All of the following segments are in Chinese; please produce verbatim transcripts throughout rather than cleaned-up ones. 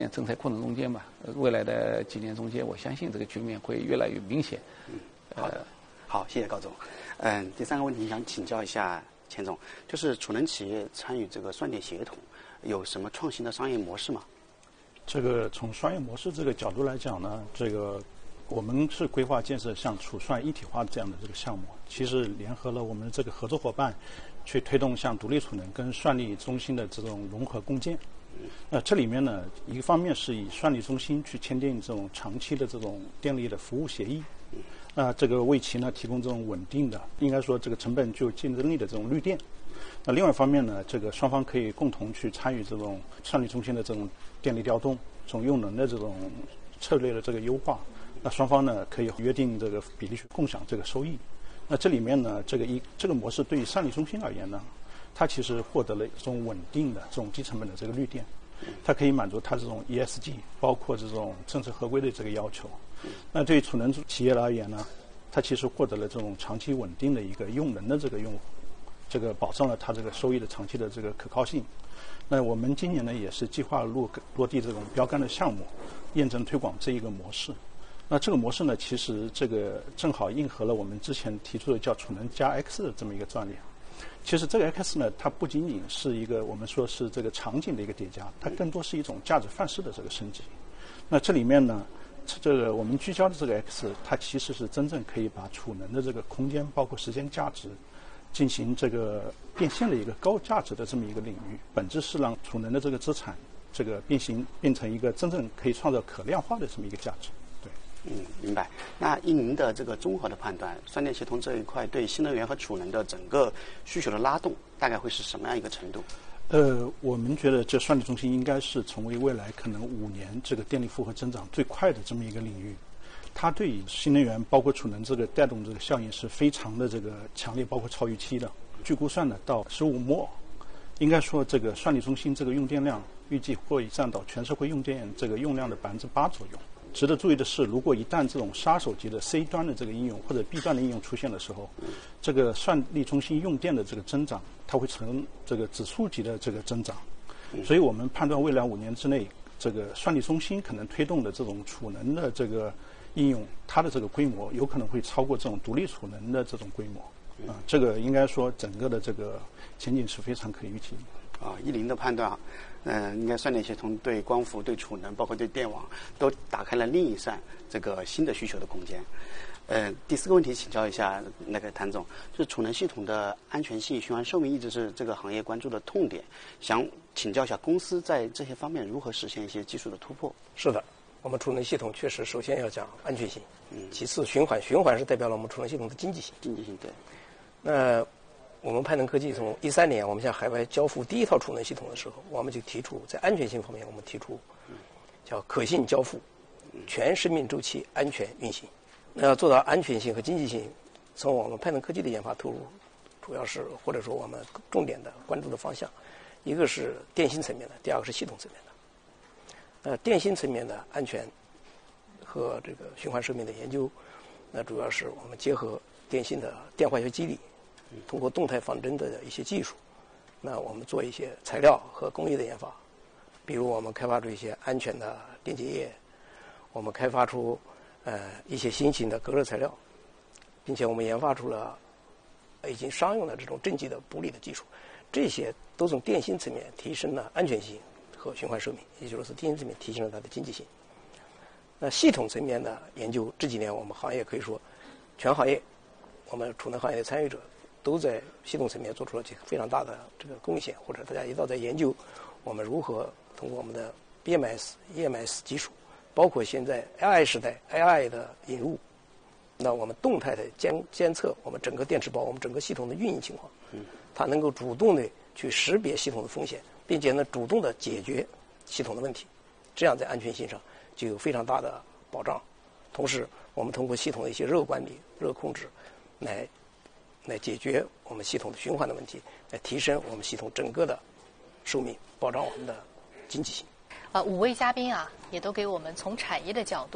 正在过程中间吧，未来的几年中间，我相信这个局面会越来越明显。 嗯，好的，好，谢谢高总。嗯，第三个问题想请教一下钱总，就是储能企业参与这个算电协同，有什么创新的商业模式吗？ 这个从商业模式这个角度来讲呢，这个我们是规划建设像储算一体化这样的这个项目，其实联合了我们这个合作伙伴，去推动像独立储能跟算力中心的这种融合共建。那这里面呢，一个方面是以算力中心去签订这种长期的这种电力的服务协议，那这个为其呢提供这种稳定的，应该说这个成本具有竞争力的这种绿电。那另外一方面呢，这个双方可以共同去参与这种算力中心的这种电力调动、这种用能的这种策略的这个优化。那双方呢可以约定这个比例去共享这个收益。那这里面呢，这个一这个模式对于算力中心而言呢，它其实获得了这种稳定的这种低成本的这个绿电，它可以满足它这种 E S G 包括这种政策合规的这个要求。那对于储能企业而言呢，它其实获得了这种长期稳定的一个用能的这个用户，这个保障了它这个收益的长期的这个可靠性。那我们今年呢也是计划落落地这种标杆的项目，验证推广这一个模式。那这个模式呢，其实这个正好应和了我们之前提出的叫储能加 X 的这么一个战略。其实这个 X 呢，它不仅仅是一个我们说是这个场景的一个叠加，它更多是一种价值范式的这个升级。那这里面呢，这个我们聚焦的这个 X， 它其实是真正可以把储能的这个空间，包括时间价值，进行这个变现的一个高价值的这么一个领域。本质是让储能的这个资产，这个变形变成一个真正可以创造可量化的这么一个价值。 嗯，明白。那依您的这个综合的判断，算电协同这一块对新能源和储能的整个需求的拉动，大概会是什么样一个程度？ 呃，我们觉得这算力中心应该是成为未来可能五年这个电力负荷增长最快的这么一个领域。它对新能源包括储能这个带动这个效应是非常的这个强烈，包括超预期的。据估算呢，到十五末，应该说这个算力中心这个用电量预计会占到全社会用电这个用量的百分之八左右。值得注意的是，如果一旦这种杀手级的 C 端的这个应用或者 B 端的应用出现的时候，这个算力中心用电的这个增长，它会呈这个指数级的这个增长。所以我们判断未来五年之内，这个算力中心可能推动的这种储能的这个应用，它的这个规模有可能会超过这种独立储能的这种规模。啊，这个应该说整个的这个前景是非常可预期的。 啊，依您的判断啊，嗯、呃，应该算电协同对光伏、对储能，包括对电网，都打开了另一扇这个新的需求的空间。呃，第四个问题请教一下那个谭总，就是储能系统的安全性、循环寿命一直是这个行业关注的痛点，想请教一下公司在这些方面如何实现一些技术的突破？ 是的，我们储能系统确实首先要讲安全性，嗯，其次循环，循环是代表了我们储能系统的经济性。 经济性对。 那我们派能科技从一三年我们向海外交付第一套储能系统的时候，我们就提出在安全性方面，我们提出叫可信交付、全生命周期安全运行。那要做到安全性和经济性，从我们派能科技的研发投入，主要是或者说我们重点的关注的方向，一个是电芯层面的，第二个是系统层面的。呃，电芯层面的安全和这个循环寿命的研究，那主要是我们结合电芯的电化学机理。通过动态仿真的一些技术，那我们做一些材料和工艺的研发，比如我们开发出一些安全的电解液，我们开发出呃一些新型的隔热材料，并且我们研发出了已经商用的这种正极的补理的技术，这些都从电芯层面提升了安全性和循环寿命，也就是电芯层面提升了它的经济性。那系统层面的研究，这几年我们行业可以说全行业，我们储能行业的参与者都在系统层面做出了非常大的这个贡献，或者大家一道在研究我们如何通过我们的 B M S、E M S 技术，包括现在 A I 时代 A I 的引入，那我们动态的监监测我们整个电池包、我们整个系统的运营情况，它能够主动的去识别系统的风险，并且呢主动的解决系统的问题，这样在安全性上就有非常大的保障。同时，我们通过系统的一些热管理、热控制来。来解决我们系统的循环的问题，来提升我们系统整个的寿命，保障我们的经济性。 呃，五位嘉宾啊，也都给我们从产业的角度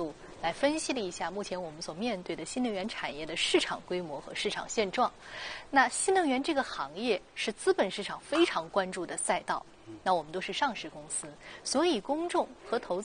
来分析了一下目前我们所面对的新能源产业的市场规模和市场现状。那新能源这个行业是资本市场非常关注的赛道，那我们都是上市公司，所以公众和投资